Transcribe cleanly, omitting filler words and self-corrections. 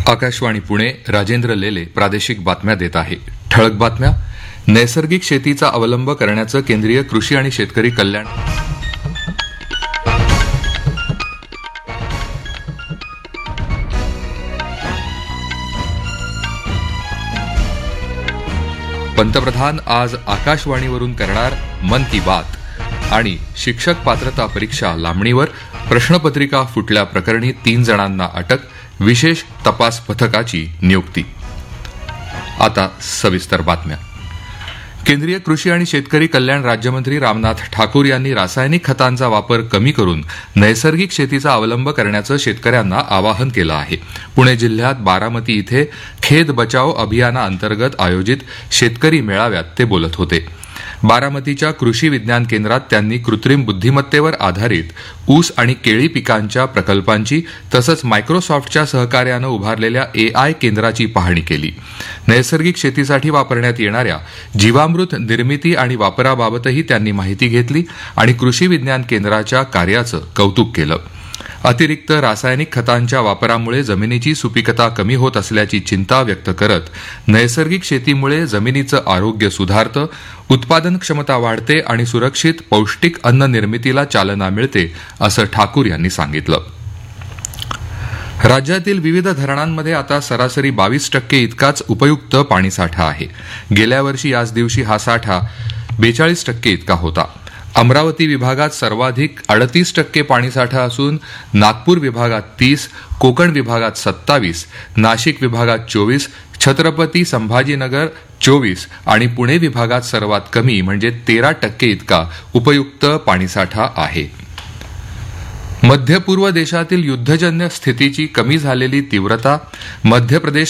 आकाशवाणी पुणे. राजेंद्र लेले प्रादेशिक बातम्या देत आहे. ठळक बातम्या. नैसर्गिक शेतीचा अवलंब करण्याचं केंद्रीय कृषी आणि शेतकरी कल्याण पंतप्रधान आज आकाशवाणीवरून करणार मन की बात. आणि शिक्षक पात्रता परीक्षा लांबणीवर, प्रश्नपत्रिका फुटल्या प्रकरणी 3 जणांना अटक, विशेष तपास पथकाची नियुक्ती. आता सविस्तर बातम्या. केंद्रीय कृषी आणि शेतकरी कल्याण राज्यमंत्री रामनाथ ठाकूर यांनी रासायनिक खतांचा वापर कमी करून नैसर्गिक शेतीचा अवलंब करण्याचं शेतकऱ्यांना आवाहन केलं आहे. पुणे जिल्ह्यात बारामती इथे खेत बचाव अभियानाअंतर्गत आयोजित शेतकरी मेळाव्यात ते बोलत होते. बारामतीच्या कृषी विज्ञान केंद्रात त्यांनी कृत्रिम बुद्धिमत्तेवर आधारित ऊस आणि केळी पिकांच्या प्रकल्पांची तसंच मायक्रोसॉफ्टच्या सहकार्यानं उभारलेल्या AI केंद्राची पाहणी केली. नैसर्गिक शेतीसाठी वापरण्यात येणाऱ्या जीवामृत निर्मिती आणि वापराबाबतही त्यांनी माहिती घेतली आणि कृषी विज्ञान केंद्राच्या कार्याचं कौतुक केलं. अतिरिक्त रासायनिक खतांच्या वापरामुळे जमिनीची सुपीकता कमी होत असल्याची चिंता व्यक्त करत नैसर्गिक शेतीमुळे जमिनीचं आरोग्य सुधारतं, उत्पादन क्षमता वाढते आणि सुरक्षित पौष्टिक अन्न निर्मितीला चालना मिळते, असं ठाकूर यांनी सांगितलं. राज्यातील विविध धरणांमध्ये आता सरासरी 22% इतकाच उपयुक्त पाणीसाठा आहे. गेल्या वर्षी याच दिवशी हा साठा 42% इतका होता. अमरावती विभागात सर्वाधिक 38% पाणीसाठा असून नागपूर विभागात 30, कोकण विभागात 27, नाशिक विभागात 24, छत्रपती संभाजीनगर 24 आणि पुणे विभागात सर्वात कमी म्हणजे 13% इतका उपयुक्त पाणीसाठा आहे. मध्य पूर्व देशातील युद्धजन्य स्थितीची कमी झालेली तीव्रता, मध्य प्रदेश